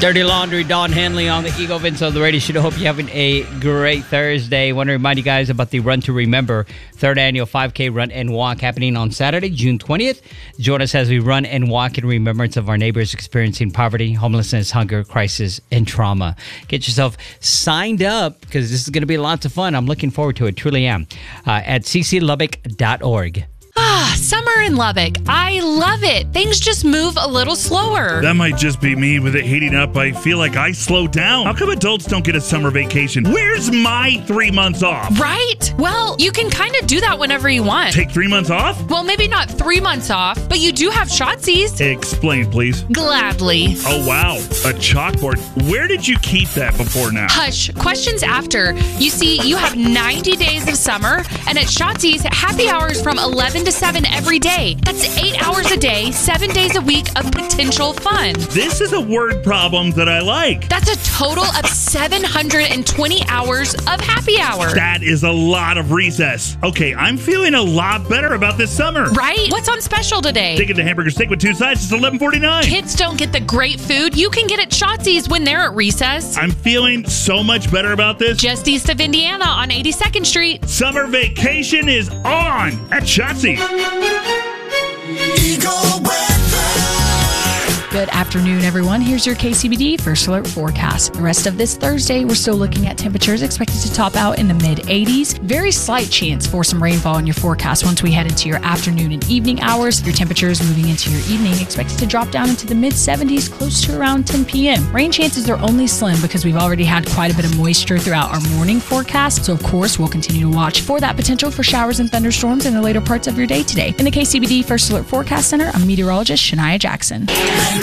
Dirty Laundry, Don Henley on the Eagle Vince on the radio show. Hope you're having a great Thursday. Want to remind you guys about the Run to Remember, 3rd annual 5K Run and Walk happening on Saturday, June 20th. Join us as we run and walk in remembrance of our neighbors experiencing poverty, homelessness, hunger, crisis, and trauma. Get yourself signed up because this is going to be lots of fun. I'm looking forward to it, truly am, at cclubbock.org. Summer in Lubbock. I love it. Things just move a little slower. That might just be me. With it heating up, I feel like I slow down. How come adults don't get a summer vacation? Where's my 3 months off? Right? Well, you can kind of do that whenever you want. Take 3 months off? Well, maybe not 3 months off, but you do have Shotsies. Explain, please. Gladly. Oh, wow. A chalkboard. Where did you keep that before now? Hush. Questions after. You see, you have 90 days of summer, and at Shotsies, happy hours from 11 to 7 every day. That's 8 hours a day, 7 days a week of potential fun. This is a word problem that I like. That's a total of 720 hours of happy hour. That is a lot of recess. Okay, I'm feeling a lot better about this summer. Right? What's on special today? Ticket to hamburger steak with 2 sides is $11.49. Kids don't get the great food you can get at Shotsies when they're at recess. I'm feeling so much better about this. Just east of Indiana on 82nd Street. Summer vacation is on at Shotsies. Eagle weather. Good afternoon, everyone. Here's your KCBD First Alert forecast. The rest of this Thursday, we're still looking at temperatures expected to top out in the mid-80s. Very slight chance for some rainfall in your forecast once we head into your afternoon and evening hours. Your temperatures moving into your evening expected to drop down into the mid-70s close to around 10 p.m. Rain chances are only slim because we've already had quite a bit of moisture throughout our morning forecast. So, of course, we'll continue to watch for that potential for showers and thunderstorms in the later parts of your day today. In the KCBD First Alert Forecast Center, I'm meteorologist Shania Jackson.